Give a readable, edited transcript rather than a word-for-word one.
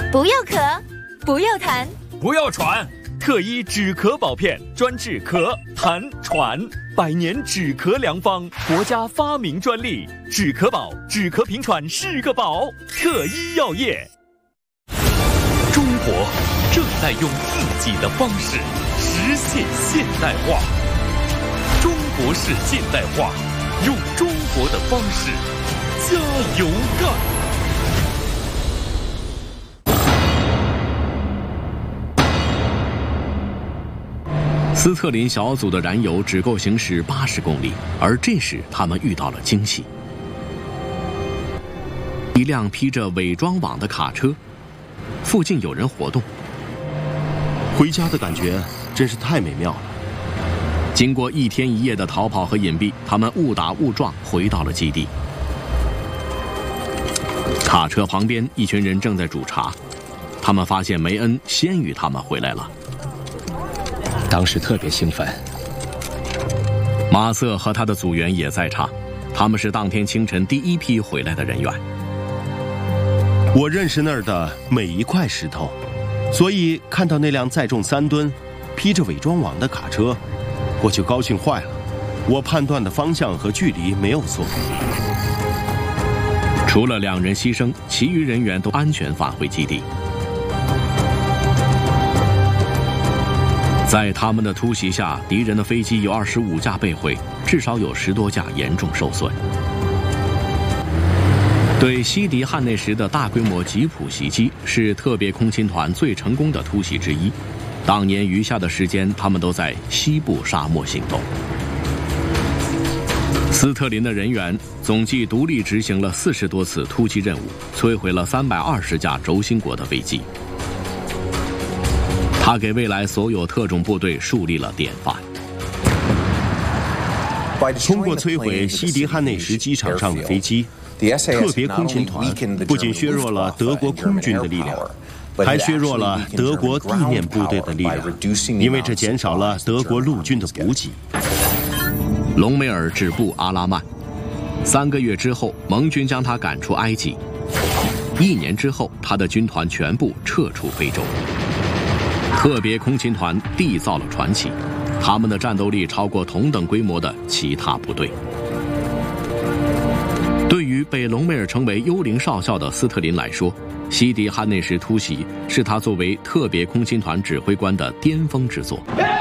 不要咳，不要痰， 不要喘。特医止咳宝片，专治咳、痰、喘，100年止咳良方，国家发明专利。止咳宝，止咳平喘是个宝。特医药业。 中国正在用自己的方式实现现代化。中国式现代化，用中国的方式加油干！ 斯特林小组的燃油只够行驶80公里，而这时他们遇到了惊喜。一辆披着伪装网的卡车，附近有人活动。 回家的感觉真是太美妙了。 经过1天1夜的逃跑和隐蔽，他们误打误撞回到了基地。卡车旁边，一群人正在煮茶，他们发现梅恩先于他们回来了。 当时特别兴奋。 马瑟和他的组员也在场，他们是当天清晨第一批回来的人员。 我认识那儿的每一块石头，所以看到那辆载重3吨、披着伪装网的卡车，我就高兴坏了。我判断的方向和距离没有错。 除了2人牺牲，其余人员都安全返回基地。在他们的突袭下，敌人的飞机有25架被毁，至少有10多架严重受损。对西迪汉内什的大规模吉普袭击是特别空勤团最成功的突袭之一。当年余下的时间，他们都在西部沙漠行动。斯特林的人员总计独立执行了40多次突击任务，摧毁了320架轴心国的飞机。他给未来所有特种部队树立了典范。 通过摧毁西迪汉内什机场上的飞机，特别空勤团不仅削弱了德国空军的力量，还削弱了德国地面部队的力量，因为这减少了德国陆军的补给。 隆美尔止步阿拉曼，3个月之后，盟军将他赶出埃及。1年之后，他的军团全部撤出非洲。特别空勤团缔造了传奇，他们的战斗力超过同等规模的其他部队。对于被隆美尔称为幽灵少校的斯特林来说，西迪汉内什突袭是他作为特别空勤团指挥官的巅峰之作。